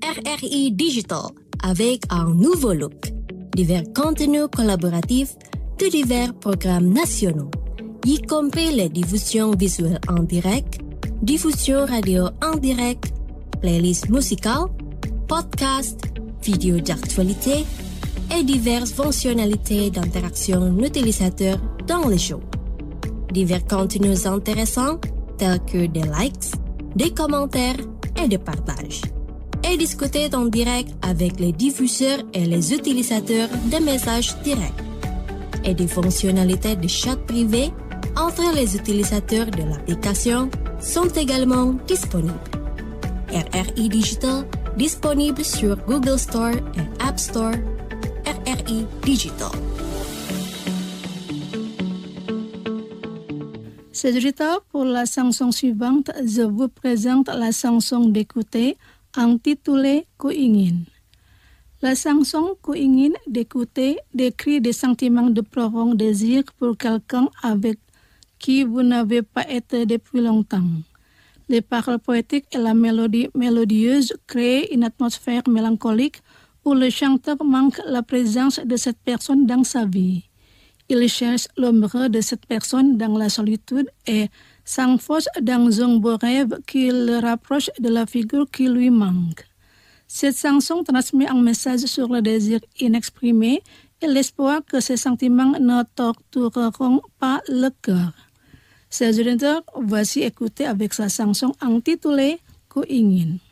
RRI Digital avec un nouveau look. Divers contenus collaboratifs de divers programmes nationaux, y compris les diffusions visuelles en direct, diffusion radio en direct, playlists musicales, podcasts, vidéos d'actualité et diverses fonctionnalités d'interaction utilisateur dans les shows. Divers contenus intéressants tels que des likes, des commentaires et des partages. Et discuter en direct avec les diffuseurs et les utilisateurs des messages directs. Et des fonctionnalités de chat privé entre les utilisateurs de l'application sont également disponibles. RRI Digital disponible sur Google Store et App Store. RRI Digital. C'est Rita pour la chanson suivante. Je vous présente la chanson d'écouter intitulée Ku Ingin. La chanson Ku Ingin d'écouter décrit des sentiments de profond désir pour quelqu'un avec qui vous n'avez pas été depuis longtemps. Les paroles poétiques et la mélodie mélodieuse créent une atmosphère mélancolique où le chanteur manque la présence de cette personne dans sa vie. Il cherche l'ombre de cette personne dans la solitude et s'enfonce dans un beau rêve qui le rapproche de la figure qui lui manque. Cette chanson transmet un message sur le désir inexprimé et l'espoir que ces sentiments ne tortureront pas le cœur. Chers auditeurs, voici écouter avec sa chanson intitulée Ku Ingin.